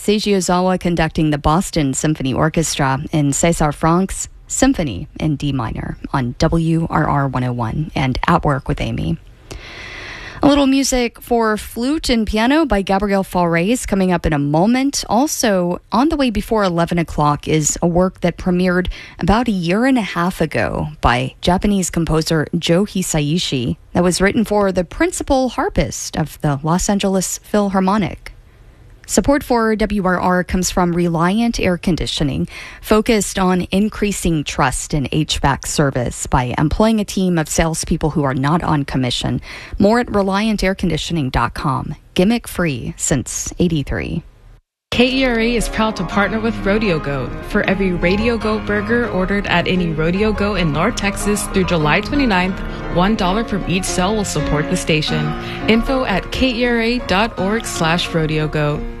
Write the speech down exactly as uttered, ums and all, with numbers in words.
Seiji Ozawa conducting the Boston Symphony Orchestra in César Franck's Symphony in D minor on W R R one oh one and At Work with Amy. A little music for flute and piano by Gabriel Fauré is coming up in a moment. Also, on the way before eleven o'clock is a work that premiered about a year and a half ago by Japanese composer Joe Hisaishi that was written for the principal harpist of the Los Angeles Philharmonic. Support for W R R comes from Reliant Air Conditioning, focused on increasing trust in H V A C service by employing a team of salespeople who are not on commission. More at reliant air conditioning dot com. Gimmick free since eighty-three. K E R A is proud to partner with Rodeo Goat. For every Radio Goat burger ordered at any Rodeo Goat in North Texas through July twenty-ninth, one dollar from each sale will support the station. Info at K E R A dot org slash Rodeo Goat.